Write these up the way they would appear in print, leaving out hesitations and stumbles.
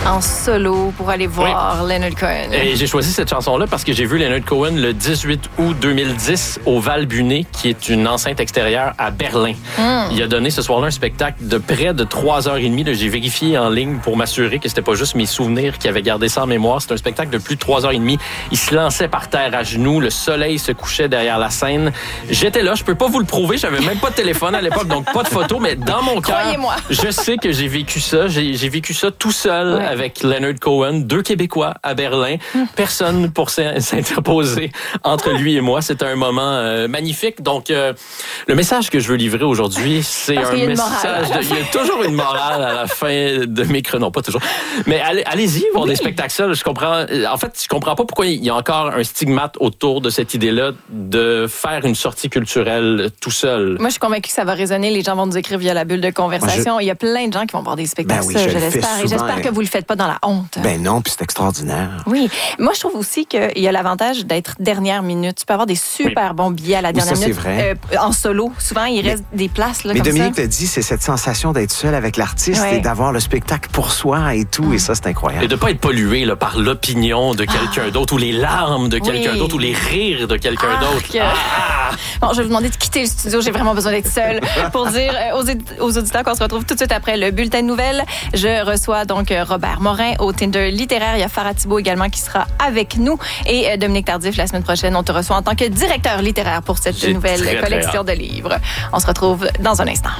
En solo pour aller voir Leonard Cohen. Et j'ai choisi cette chanson-là parce que j'ai vu Leonard Cohen le 18 août 2010 au Val Bunet, qui est une enceinte extérieure à Berlin. Il a donné ce soir-là un spectacle de près de 3h30. J'ai vérifié en ligne pour m'assurer que c'était pas juste mes souvenirs qui avaient gardé ça en mémoire. C'est un spectacle de plus de 3h30. Il se lançait par terre à genoux. Le soleil se couchait derrière la scène. J'étais là. Je peux pas vous le prouver. J'avais même pas de téléphone à l'époque, donc pas de photo. Mais dans mon cœur, je sais que j'ai vécu ça. J'ai vécu ça tout seul avec Leonard Cohen, 2 Québécois à Berlin. Personne pour s'interposer entre lui et moi. C'était un moment magnifique. Donc, le message que je veux livrer aujourd'hui, c'est un message... Il y a toujours une morale à la fin de mes chroniques. Non, pas toujours. Mais allez-y voir des spectacles seuls. Je comprends pas pourquoi il y a encore un stigmate autour de cette idée-là de faire une sortie culturelle tout seul. Moi, je suis convaincue que ça va résonner. Les gens vont nous écrire via la bulle de conversation. Il y a plein de gens qui vont voir des spectacles seuls, je l'espère. Et j'espère que vous le faites pas dans la honte. Ben non, puis c'est extraordinaire. Oui. Moi, je trouve aussi qu'il y a l'avantage d'être dernière minute. Tu peux avoir des super bons billets à la dernière minute. C'est vrai. En solo. Souvent, il reste des places là, mais comme Dominique ça. l'a dit, c'est cette sensation d'être seul avec l'artiste et d'avoir le spectacle pour soi et tout. Et ça, c'est incroyable. Et de pas être pollué là, par l'opinion de quelqu'un d'autre ou les larmes de quelqu'un d'autre ou les rires de quelqu'un d'autre. Bon, je vais vous demander de quitter le studio. J'ai vraiment besoin d'être seule pour dire aux auditeurs qu'on se retrouve tout de suite après le bulletin de nouvelles. Je reçois donc Robert Morin au Tinder littéraire. Il y a Farah Thibault également qui sera avec nous. Et Dominique Tardif, la semaine prochaine, on te reçoit en tant que directeur littéraire pour cette nouvelle collection de livres. On se retrouve dans un instant.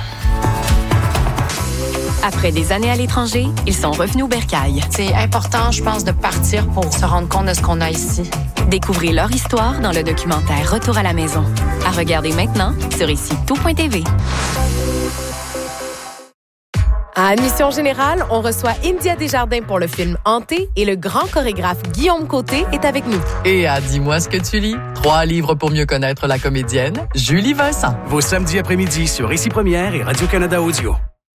Après des années à l'étranger, ils sont revenus au Bercail. C'est important, je pense, de partir pour se rendre compte de ce qu'on a ici. Découvrez leur histoire dans le documentaire Retour à la maison. À regarder maintenant sur ici-tout.tv. À Admission Générale, on reçoit India Desjardins pour le film Hanté et le grand chorégraphe Guillaume Côté est avec nous. Et à Dis-moi ce que tu lis, 3 livres pour mieux connaître la comédienne, Julie Vincent. Vos samedis après-midi sur Ici Première et Radio-Canada Audio.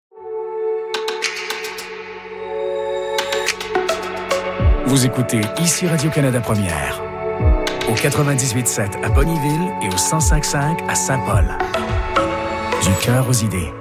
Vous écoutez Ici Radio-Canada Première, au 98.7 à Bonnyville et au 105.5 à Saint-Paul. Du cœur aux idées.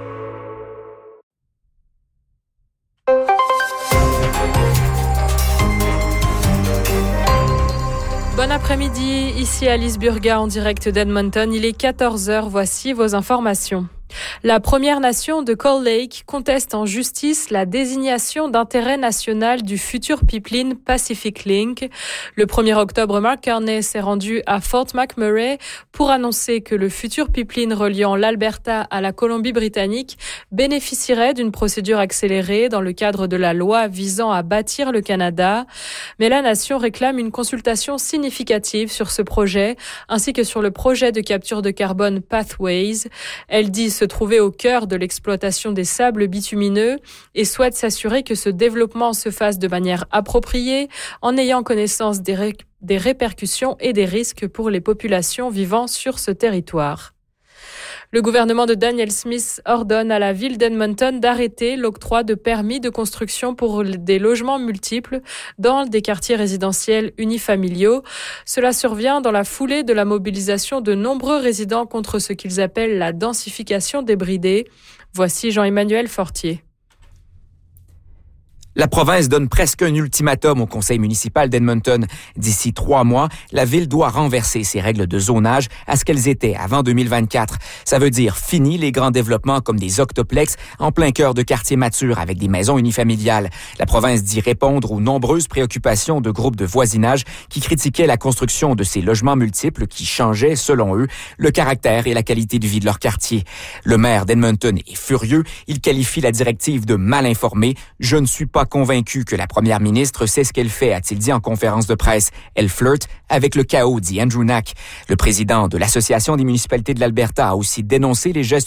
Bon après-midi, ici Alice Burga en direct d'Edmonton. Il est 14h, voici vos informations. La Première Nation de Cold Lake conteste en justice la désignation d'intérêt national du futur pipeline Pacific Link. Le 1er octobre, Mark Carney s'est rendu à Fort McMurray pour annoncer que le futur pipeline reliant l'Alberta à la Colombie-Britannique bénéficierait d'une procédure accélérée dans le cadre de la loi visant à bâtir le Canada. Mais la nation réclame une consultation significative sur ce projet, ainsi que sur le projet de capture de carbone Pathways. Elle dit se trouver au cœur de l'exploitation des sables bitumineux et souhaite s'assurer que ce développement se fasse de manière appropriée en ayant connaissance des répercussions et des risques pour les populations vivant sur ce territoire. Le gouvernement de Danielle Smith ordonne à la ville d'Edmonton d'arrêter l'octroi de permis de construction pour des logements multiples dans des quartiers résidentiels unifamiliaux. Cela survient dans la foulée de la mobilisation de nombreux résidents contre ce qu'ils appellent la densification débridée. Voici Jean-Emmanuel Fortier. La province donne presque un ultimatum au conseil municipal d'Edmonton. D'ici 3 mois, la ville doit renverser ses règles de zonage à ce qu'elles étaient avant 2024. Ça veut dire fini les grands développements comme des octoplex en plein cœur de quartiers matures avec des maisons unifamiliales. La province dit répondre aux nombreuses préoccupations de groupes de voisinage qui critiquaient la construction de ces logements multiples qui changeaient, selon eux, le caractère et la qualité de vie de leur quartier. Le maire d'Edmonton est furieux. Il qualifie la directive de mal informée. « Je ne suis pas convaincu que la première ministre sait ce qu'elle fait », a-t-il dit en conférence de presse. Elle flirte avec le chaos, dit Andrew Knack. Le président de l'Association des municipalités de l'Alberta a aussi dénoncé les gestes